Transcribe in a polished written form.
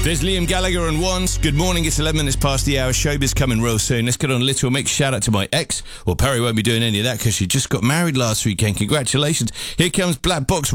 There's Liam Gallagher and Wands. Good morning, it's 11 minutes past the hour. Showbiz coming real soon. Let's get on a little mix. Shout out to my ex. Well, Perry won't be doing any of that because she just got married last weekend. Congratulations. Here comes Black Box.